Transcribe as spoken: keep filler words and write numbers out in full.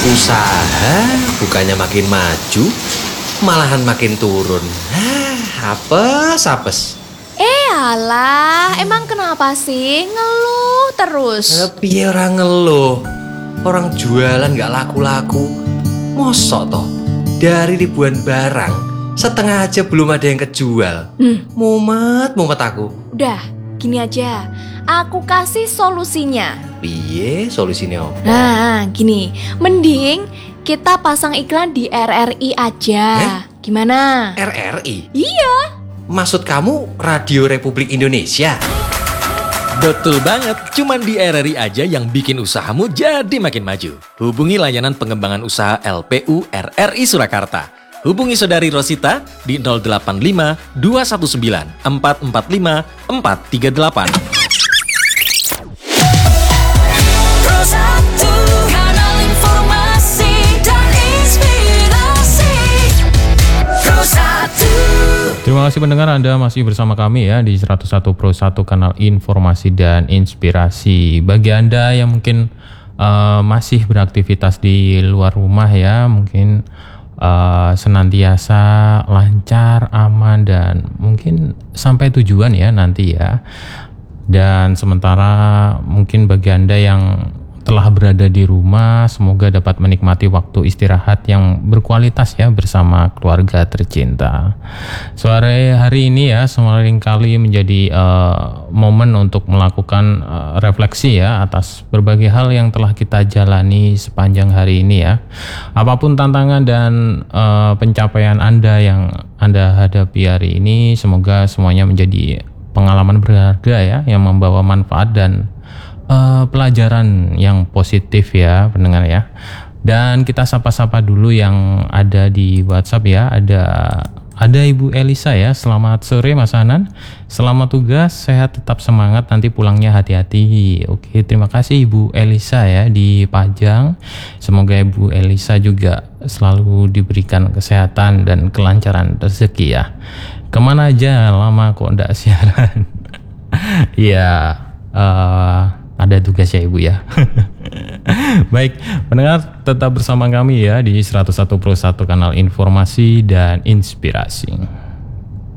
Usaha bukannya makin maju, malahan makin turun. Hah, apes, apes. Eh alah, emang kenapa sih ngeluh terus? Piye orang ngeluh, orang jualan gak laku-laku. Mosok toh, dari ribuan barang, setengah aja belum ada yang kejual. Hmm. Mumet, mumet aku. Udah, gini aja, aku kasih solusinya. Piye solusinya apa? Nah, gini, mending kita pasang iklan di R R I aja. Eh? Gimana? R R I? Iya. Maksud kamu Radio Republik Indonesia? Betul banget, cuman di R R I aja yang bikin usahamu jadi makin maju. Hubungi layanan pengembangan usaha L P U R R I Surakarta. Hubungi Saudari Rosita di nol delapan lima dua satu sembilan empat empat lima empat tiga delapan. Terima kasih pendengar, Anda masih bersama kami ya di seratus satu Pro satu kanal informasi dan inspirasi. Bagi Anda yang mungkin uh, masih beraktivitas di luar rumah ya, mungkin uh, senantiasa lancar, aman, dan mungkin sampai tujuan ya nanti ya. Dan sementara mungkin bagi Anda yang telah berada di rumah, semoga dapat menikmati waktu istirahat yang berkualitas ya bersama keluarga tercinta. Sore hari ini ya seringkali menjadi uh, momen untuk melakukan uh, refleksi ya atas berbagai hal yang telah kita jalani sepanjang hari ini ya. Apapun tantangan dan uh, pencapaian Anda yang Anda hadapi hari ini, semoga semuanya menjadi pengalaman berharga ya yang membawa manfaat dan Uh, pelajaran yang positif ya pendengar ya. Dan kita sapa-sapa dulu yang ada di WhatsApp ya. Ada ada Ibu Elisa ya. Selamat sore Mas Anan. Selamat tugas, sehat, tetap semangat, nanti pulangnya hati-hati. Oke, terima kasih Ibu Elisa ya di Pajang. Semoga Ibu Elisa juga selalu diberikan kesehatan dan kelancaran rezeki ya. Kemana aja lama kok ndak siaran. Ya, uh, ada tugas ya Ibu ya. Baik, pendengar tetap bersama kami ya di seratus satu Pro satu kanal informasi dan inspirasi.